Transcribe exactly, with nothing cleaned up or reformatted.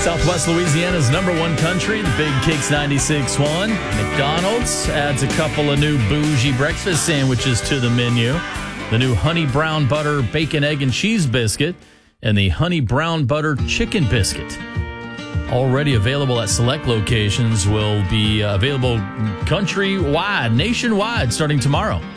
Southwest Louisiana's number one country, the Big Kicks ninety-six point one. McDonald's adds a couple of new bougie breakfast sandwiches to the menu. The new Honey Brown Butter Bacon, Egg, and Cheese Biscuit and the Honey Brown Butter Chicken Biscuit. Already available at select locations, will be available countrywide, nationwide, starting tomorrow.